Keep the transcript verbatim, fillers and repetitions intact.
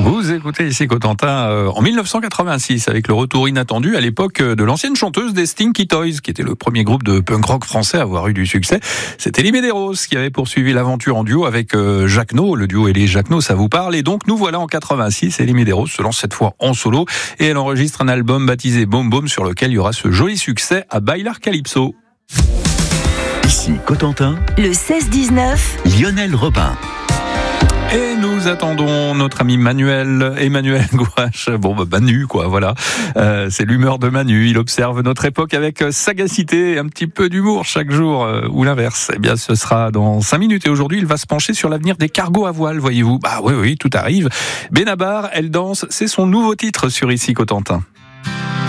Vous écoutez ici Cotentin euh, en dix-neuf cent quatre-vingt-six avec le retour inattendu à l'époque de l'ancienne chanteuse des Stinky Toys, qui était le premier groupe de punk rock français à avoir eu du succès. C'était Elie Medeiros qui avait poursuivi l'aventure en duo avec euh, Jacques No. Le duo Elie et Jacques No, ça vous parle. Et donc nous voilà en quatre-vingt-six. Elie Medeiros se lance cette fois en solo et elle enregistre un album baptisé Boom Boom sur lequel il y aura ce joli succès à Bailar Calypso. Ici Cotentin, le seize dix-neuf, Lionel Robin. Et nous attendons notre ami Manuel, Emmanuel Gouache. Bon, bah, Manu, quoi, voilà. Euh, c'est l'humeur de Manu. Il observe notre époque avec sagacité et un petit peu d'humour chaque jour, euh, ou l'inverse. Eh bien, ce sera dans cinq minutes. Et aujourd'hui, il va se pencher sur l'avenir des cargos à voile, voyez-vous. Bah oui, oui, tout arrive. Benabar, elle danse. C'est son nouveau titre sur Ici Cotentin.